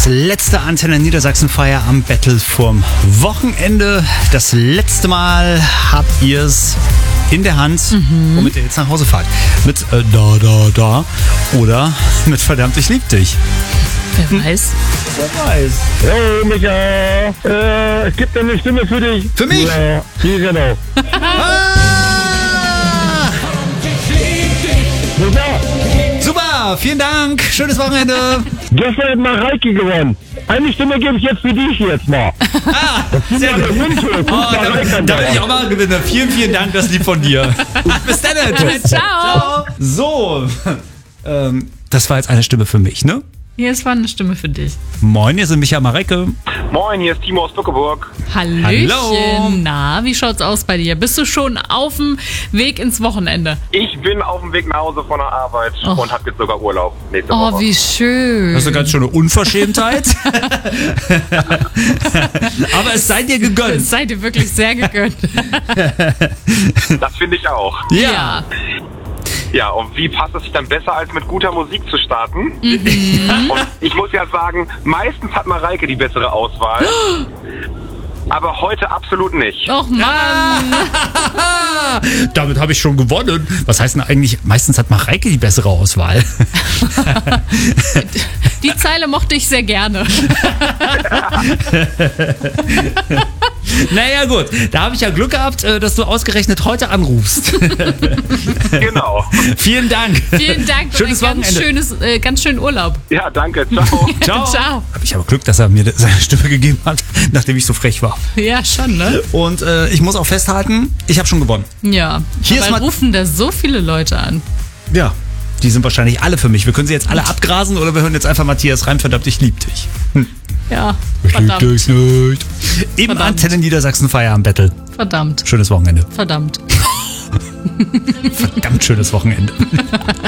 letzte Antenne Niedersachsen Feier am Battle vorm Wochenende. Das letzte Mal habt ihr es in der Hand, womit ihr jetzt nach Hause fahrt. Mit Da oder mit Verdammt, ich lieb dich. Wer weiß. Wer weiß. Hey Micha, es gibt eine Stimme für dich. Für mich? Ja, genau. Super, vielen Dank. Schönes Wochenende. Gestern hat Mareike gewonnen. Eine Stimme gebe ich jetzt für dich jetzt mal. Sehr gut. Da will ich auch mal gewinnen. Vielen, vielen Dank, das lieb von dir. Bis dann. Tschüss. Ciao. So, das war jetzt eine Stimme für mich, ne? Hier ist eine Stimme für dich. Moin, hier sind Micha Mareike. Moin, hier ist Timo aus Bückeburg. Hallöchen. Hallo. Na, wie schaut's aus bei dir? Bist du schon auf dem Weg ins Wochenende? Ich bin auf dem Weg nach Hause von der Arbeit und habe jetzt sogar Urlaub nächste Oh, Woche. wie schön. Das ist eine ganz schöne Unverschämtheit. Aber es sei dir gegönnt. Das sei dir wirklich sehr gegönnt. Das finde ich auch. Ja. Ja, und wie passt es sich dann besser, als mit guter Musik zu starten? Und ich muss ja sagen, meistens hat Mareike die bessere Auswahl. Aber heute absolut nicht. Och Mann. Damit habe ich schon gewonnen. Was heißt denn eigentlich, meistens hat Mareike die bessere Auswahl? Die Zeile mochte ich sehr gerne. Naja gut, da habe ich ja Glück gehabt, dass du ausgerechnet heute anrufst. Genau. Vielen Dank. Vielen Dank Schönes und ein ganz schönen Urlaub. Ja, danke. Ciao. Ciao. Ciao. Habe ich aber Glück, dass er mir seine Stimme gegeben hat, nachdem ich so frech war. Ja, schon, ne? Und ich muss auch festhalten, ich habe schon gewonnen. Ja. Hier ist Dabei mal- rufen da so viele Leute an. Ja, die sind wahrscheinlich alle für mich. Wir können sie jetzt alle abgrasen oder wir hören jetzt einfach Matthias rein, verdammt, ich lieb dich. Ja. Ich lieb Verdammt. dich nicht. Im Verdammt. Antenne Niedersachsen Feierabend Battle. Verdammt. Schönes Wochenende. Verdammt. Verdammt schönes Wochenende.